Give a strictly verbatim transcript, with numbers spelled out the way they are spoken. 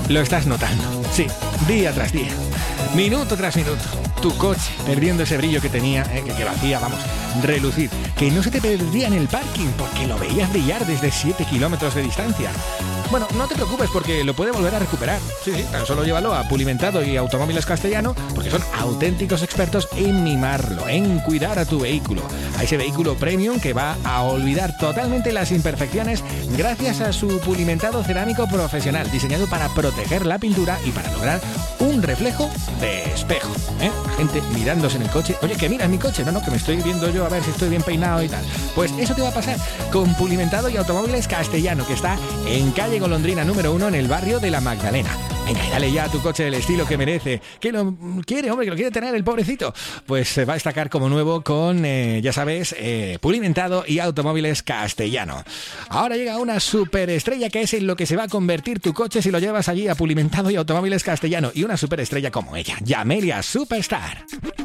Lo estás notando, sí, día tras día, minuto tras minuto. Tu coche perdiendo ese brillo que tenía, eh, que, que lo hacía, vamos, relucir. Que no se te perdía en el parking porque lo veías brillar desde siete kilómetros de distancia. Bueno, no te preocupes porque lo puede volver a recuperar. Sí, sí, tan solo llévalo a Pulimentado y Automóviles Castellano porque son auténticos expertos en mimarlo, en cuidar a tu vehículo. A ese vehículo premium que va a olvidar totalmente las imperfecciones gracias a su pulimentado cerámico profesional, diseñado para proteger la pintura y para lograr un reflejo de espejo, ¿eh? Gente mirándose en el coche. Oye, que miras mi coche. No, no, que me estoy viendo yo a ver si estoy bien peinado y tal. Pues eso te va a pasar con Pulimentado y Automóviles Castellano, que está en calle Golondrina número uno en el barrio de La Magdalena. Venga, y dale ya a tu coche el estilo que merece. Que lo quiere, hombre, que lo quiere tener el pobrecito. Pues se va a destacar como nuevo con, eh, ya sabes, eh, Pulimentado y Automóviles Castellano. Ahora llega una superestrella que es en lo que se va a convertir tu coche si lo llevas allí a Pulimentado y Automóviles Castellano. Y una superestrella como ella, Yamelia Superstar.